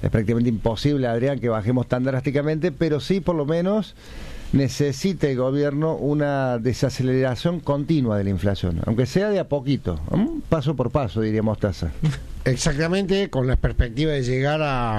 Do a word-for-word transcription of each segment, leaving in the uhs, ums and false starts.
es prácticamente imposible, Adrián, que bajemos tan drásticamente, pero sí por lo menos necesita el gobierno una desaceleración continua de la inflación, aunque sea de a poquito, paso por paso, diría Mostaza. Exactamente, con la perspectiva de llegar a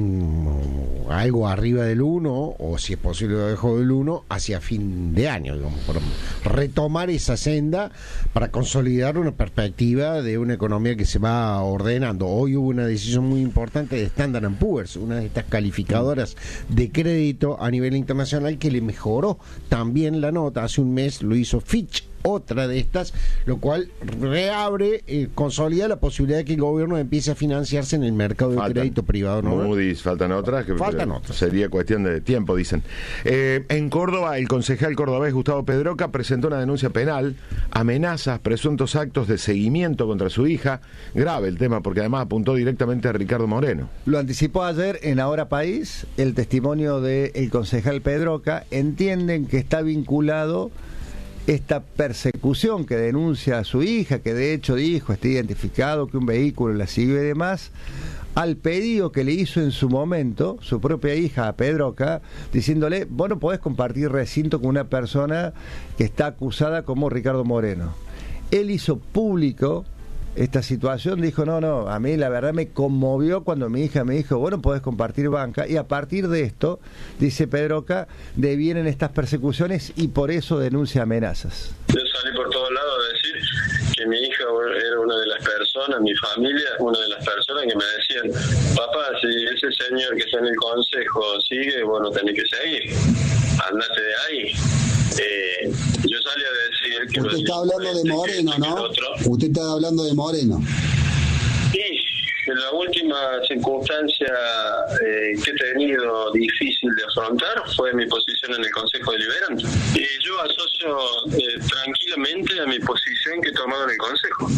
un a algo arriba del uno, o si es posible debajo del uno, hacia fin de año, digamos, por retomar esa senda para consolidar una perspectiva de una economía que se va ordenando. Hoy hubo una decisión muy importante de Standard and Poor's, una de estas calificadoras de crédito a nivel internacional, que le mejoró también la nota. Hace un mes lo hizo Fitch, otra de estas, lo cual reabre, eh, consolida la posibilidad de que el gobierno empiece a financiarse en el mercado de faltan, crédito privado. ¿No? Moody's, faltan otras. Que faltan otras. Sería cuestión de tiempo, dicen. Eh, en Córdoba, el concejal cordobés Gustavo Pedroca presentó una denuncia penal, amenazas, presuntos actos de seguimiento contra su hija. Grave el tema, porque además apuntó directamente a Ricardo Moreno. Lo anticipó ayer en Ahora País, el testimonio del concejal Pedroca. Entienden que está vinculado esta persecución que denuncia a su hija, que de hecho dijo, está identificado, que un vehículo la siguió y demás, al pedido que le hizo en su momento su propia hija a Pedroca, diciéndole, vos no podés compartir recinto con una persona que está acusada como Ricardo Moreno. Él hizo público esta situación, dijo, no, no, a mí la verdad me conmovió cuando mi hija me dijo, bueno, podés compartir banca, y a partir de esto, dice Pedroca, devienen estas persecuciones y por eso denuncia amenazas. Yo salí por todos lados a decir que mi hija era una de las personas, mi familia, una de las personas que me decían, papá, si ese señor que está en el consejo sigue, bueno, tenés que seguir, andate de ahí. Eh, yo salí a decir que... Usted está hablando de Moreno, ¿no? Usted está hablando de Moreno. Sí, en la última circunstancia eh, que he tenido difícil de afrontar fue mi posición en el Consejo Deliberante. Y yo asocio eh, tranquilamente a mi posición que he tomado en el Consejo.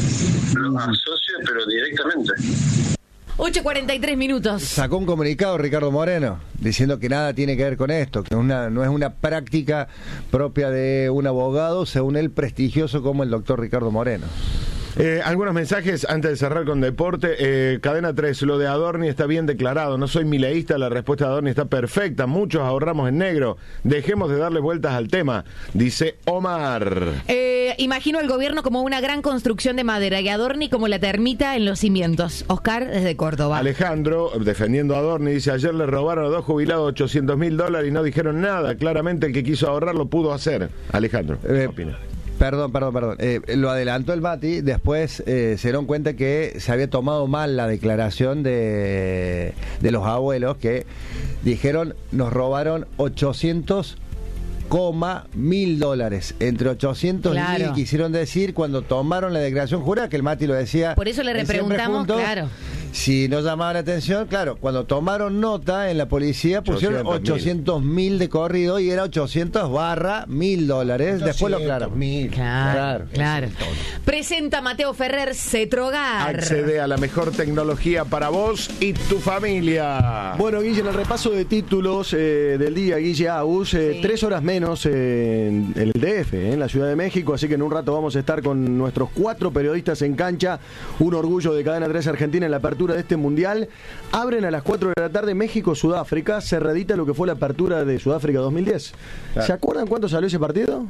Lo asocio, pero directamente. ocho cuarenta y tres minutos. Sacó un comunicado Ricardo Moreno diciendo que nada tiene que ver con esto, que una, no es una práctica propia de un abogado, según él, prestigioso como el doctor Ricardo Moreno. Eh, algunos mensajes antes de cerrar con deporte. eh, Cadena tres, lo de Adorni está bien declarado, no soy mileísta, la respuesta de Adorni está perfecta, muchos ahorramos en negro, dejemos de darle vueltas al tema, dice Omar. Eh, imagino al gobierno como una gran construcción de madera y Adorni como la termita en los cimientos. Oscar desde Córdoba. Alejandro, defendiendo a Adorni, dice, ayer le robaron a dos jubilados ochocientos mil dólares y no dijeron nada, claramente el que quiso ahorrar lo pudo hacer. Alejandro, ¿qué eh, opina? Perdón, perdón, perdón. Eh, lo adelantó el Mati, después eh, se dieron cuenta que se había tomado mal la declaración de, de los abuelos que dijeron nos robaron ochocientos coma mil dólares. Entre ochocientos claro. mil quisieron decir cuando tomaron la declaración jurada, que el Mati lo decía. Por eso le repreguntamos, claro. Si no llamaba la atención, claro, cuando tomaron nota en la policía pusieron ochocientos mil de corrido y era ochocientos barra mil dólares. Después lo aclararon. Claro, claro. claro. Presenta Mateo Ferrer Cetrogar. Accede a la mejor tecnología para vos y tu familia. Bueno, Guille, en el repaso de títulos eh, del día, Guille Agus, eh, sí. tres horas menos eh, en el D F, eh, en la Ciudad de México, así que en un rato vamos a estar con nuestros cuatro periodistas en cancha. Un orgullo de Cadena tres Argentina en la apertura de este mundial. Abren a las cuatro de la tarde México-Sudáfrica, se reedita lo que fue la apertura de Sudáfrica dos mil diez. Claro. ¿Se acuerdan cuánto salió ese partido?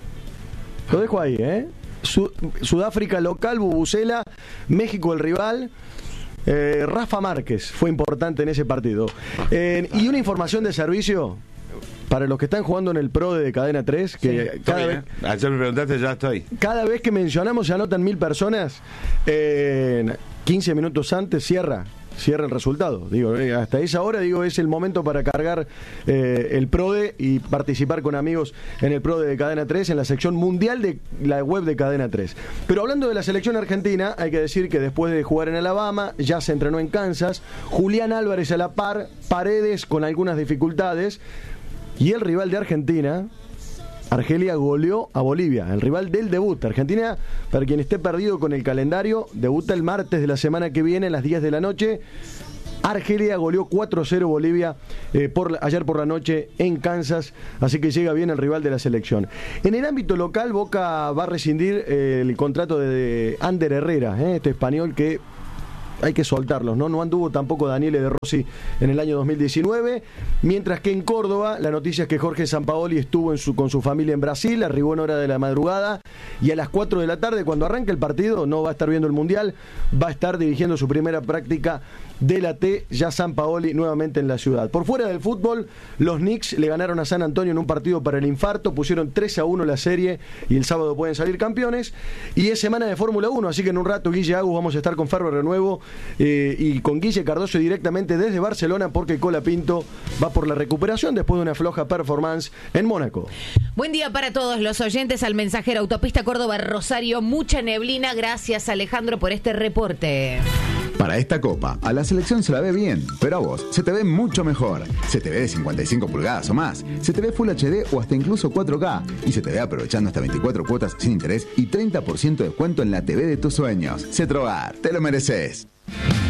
Lo dejo ahí, ¿eh? Su- Sudáfrica local, Bubucela, México el rival. Eh, Rafa Márquez fue importante en ese partido. Eh, y una información de servicio para los que están jugando en el Pro de Cadena tres, que sí, cada, estoy, vez, ¿eh? Ayer me preguntaste, ya estoy. cada vez que mencionamos se anotan mil personas, eh, quince minutos antes cierra cierra el resultado. Digo, eh, hasta esa hora digo es el momento para cargar eh, el PRODE y participar con amigos en el PRODE de Cadena tres en la sección mundial de la web de Cadena tres. Pero hablando de la selección argentina, hay que decir que después de jugar en Alabama, ya se entrenó en Kansas, Julián Álvarez a la par, Paredes con algunas dificultades, y el rival de Argentina, Argelia, goleó a Bolivia, el rival del debut. Argentina, para quien esté perdido con el calendario, debuta el martes de la semana que viene a las diez de la noche. Argelia goleó cuatro cero Bolivia eh, por, ayer por la noche en Kansas, así que llega bien el rival de la selección. En el ámbito local, Boca va a rescindir eh, el contrato de, de Ander Herrera, eh, este español que hay que soltarlos, ¿no? No anduvo tampoco Daniele De Rossi en el año dos mil diecinueve, mientras que en Córdoba la noticia es que Jorge Sampaoli estuvo en su, con su familia en Brasil, arribó en hora de la madrugada y a las cuatro de la tarde, cuando arranque el partido, no va a estar viendo el Mundial, va a estar dirigiendo su primera práctica de la T, ya Sampaoli nuevamente en la ciudad. Por fuera del fútbol, los Knicks le ganaron a San Antonio en un partido para el infarto, pusieron tres a uno la serie y el sábado pueden salir campeones. Y es semana de Fórmula uno, así que en un rato, Guille Agus, vamos a estar con Ferro Renuevo eh, y con Guille Cardoso directamente desde Barcelona, porque Colapinto va por la recuperación después de una floja performance en Mónaco. Buen día para todos los oyentes al Mensajero. Autopista Córdoba Rosario, mucha neblina. Gracias, Alejandro, por este reporte. Para esta copa, a la selección se la ve bien, pero a vos se te ve mucho mejor. Se te ve de cincuenta y cinco pulgadas o más, se te ve Full H D o hasta incluso cuatro K, y se te ve aprovechando hasta veinticuatro cuotas sin interés y treinta por ciento de descuento en la T V de tus sueños. Cetrogar, te lo mereces.